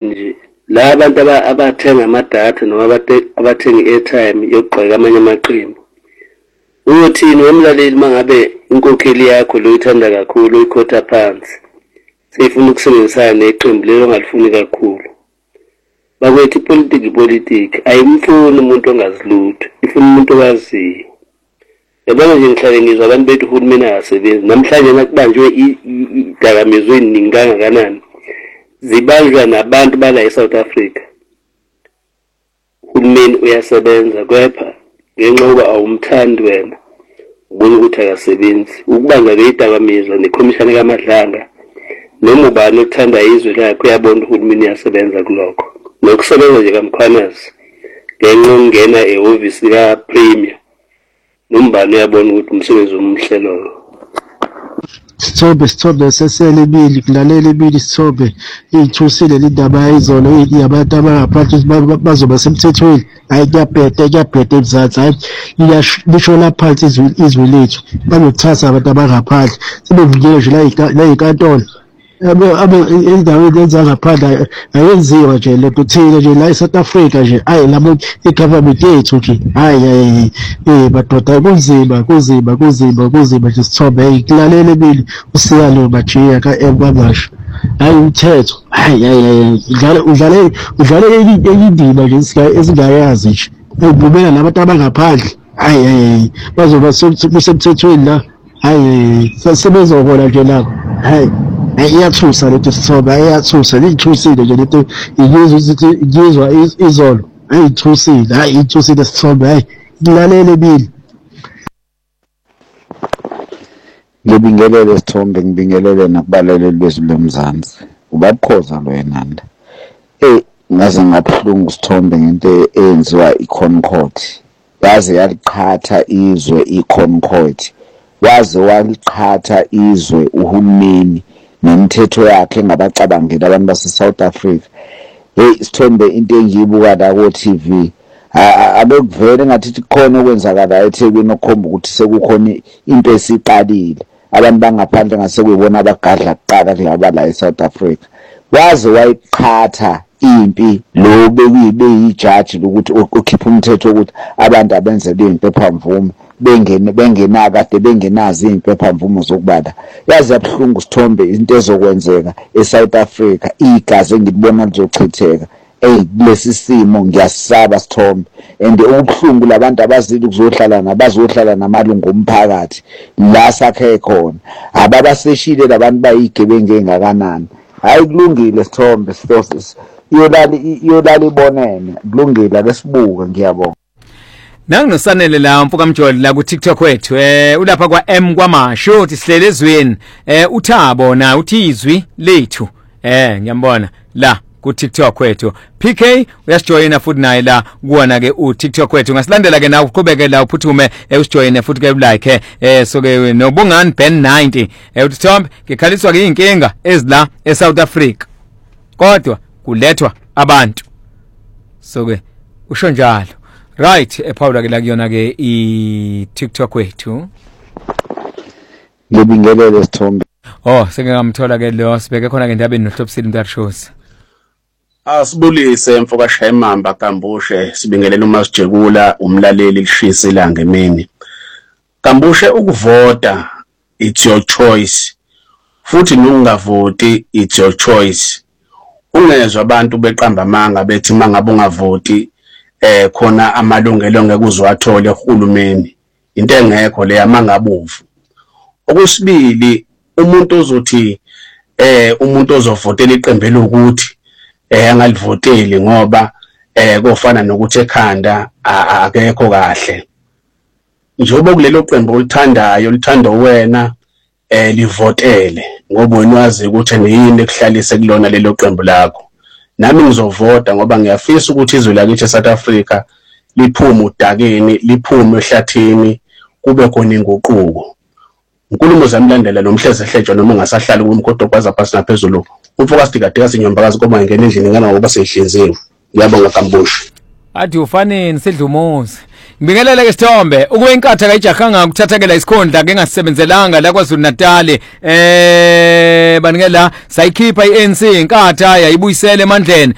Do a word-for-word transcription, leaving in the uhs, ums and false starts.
nje la abantu abathenga amadatha noma abathenga i-airtime yokugqoka amanye amaqembu uyothini wemlaleli mangabe inkokheli yakho lo ithanda kakhulu uyikhotha phansi seyifuna ukusebenzisana neqembu lelo ongalifuni kakhulu bakwethu ipolitiki ipolitiki ayimfuni umuntu ongazilutho ifuna umuntu owaziyo yabona nje ngihlale ngizwa abantu bethu uhulumeni akasebenzi namhlanje nakubanjwe idakamizwe eziningi kangakanani zibanjwa nabantu bala eSouth Africa uhulumeni uyasebenza kepha ngenxa yokuba awumthandi wena ubona ukuthi akasebenzi ukubanjwa kweyidakamizwa nekhomishana kaMadlanga noma ubani othanda izwe lakhe uyabona uhulumeni uyasebenza kulokho nokusebenza nje kaMkhwanazi ngenxa ngena ehhovisi ka Premier nombani uyabona ukuthi umsebenzi omhle lowo Sithobe sithobe sesele ibili kulalela ibili sithobe iyithusile indaba yizolo yabantu abangaphansi bazoba semthethweni hayi kuyabheda kuyabheda emzansi hayi lisho laphansi izwe lethu banokuthasa abantu abangaphandle sebevikele nje la yinkantolo abe endaweni ezangaphandle ayenziwa nje lento thina nje la eSouth Africa nje hayi labo igovernment yethu nje hayi hayi eh badoda kunzima kunzima kunzima kunzima nje sithobe kulalela ebili usiyalo bajiya ka ebamasho hayi umthetho hayi hayi udlale udlale udlale indima nje esingayazi nje ububela nabantu abangaphandle hayi hayi bazoba semthethweni la hayi sebezohola nje lapho hayi iyathusa lento sithoba iyathusa lithusile nje lento igizwe ukuthi igizwa izolo ayithusile hayi ithusile sithoba hayi kulalele bili ngibingelele sithombe ngibingelele nakubaleleli bezwe lomzansi ubabukhoza lo yenanda eh ngaze ngabhlungu sithombe ngento eyenziwa iConcord yaze yaliqhatha izwe iConcord waze waliqhatha izwe uhulumeni nemithetho yakhe ngabacabangela abantu base South Africa hey sithombe into engiyibuka la ku T V abekuvele ngathi khona okwenzakala eThekwini okhomba ukuthi sekukhona into esiqalile abantu bangaphandle ngase kuyibona abagadla kuqala kulaba la eSouth Africa waze wayiqhatha impi lo bekuyibe yijaji ukuthi ukhipha umthetho ukuthi abantu abenze lezimpepha mvume bengene bengena kade bengenazi izimpepha mvumo zokubala yazi abhlungu sithombe into ezokwenzeka eSouth Africa igazi engibona lizochitheka hey lesi simo ngiyasaba sithombe and ubhlungu labantu abazili kuzohlala nabazohlala namalungu omphakathi la sakhe khona ababaseshile labantu bayigebenge engakanani hayi kulungile sithombe sithosis iyolali iyolali ibonene kulungile ake sibuka ngiyabonga Nangisanele la mfuka mjoli la ku TikTok wethu eh ulapha kwa M kwamasho uthi sihlele ezweni eh uThabo na uthi izwi lethu eh ngiyambona la ku TikTok wethu P K uyasijoyina futhi naye la kuona ke u TikTok wethu ngasilandela ke na uqhubeke la uphuthume usijoyine futhi ke like eh so ke nobungani Ben ninety eh uthi Thombe ngikhaliswa ke inkinga ezila eSouth Africa kodwa kulethwa abantu so ke usho njalo right ePaula ke la kuyona ke I TikTok wethu ngibingelele sithombe oh seke ngamthola ke lo sibeke khona ke ndabeni nohlopsile mntarishosi asibulise mfoka Shayimamba Kambushe sibingelela uMasijekula umlaleli lishisa ilanga emini Kambushe ukuvota it's your choice futhi nokungavoti it's your choice ungezwe abantu beqamba amanga bethi mangabe ungavoti eh khona amalungelo ngekuzwathole uhulumeni into engekho le yamangabuvu okusibili umuntu ozothi eh umuntu ozovotela iqembu lokuthi eh angalivoteli ngoba eh kofana nokuthi ekhanda akekho kahle njengoba kulelo qembu olithandayo lithanda wena eh livotele ngoba wena wazi ukuthi niyini ekuhlalise kulona lelo qembu lakho nami ngizovota ngoba ngiyafisa ukuthi izwe lakithi eSouth Africa liphume udakeni liphume ehlathini kube khona inguquko uNkulumo zamlandela nomhleze hletshwa noma ungasahlali kumkhodo kwaza phasi naphezulu umfokasi dikade kasinyombakazi ngoba ngene endlini ngana ngoba sehlinziwe ngiyabonga Kambushe athi ufaneni sidlumuzi ngibingelele ke Sithombe ukwenkatha kayijakhanga ukuthathakela isikhondla ke ngasisebenzelanga la kwaZulu Natal eh banikela sayikhipha iANC inkatha yayibuyisela emandleni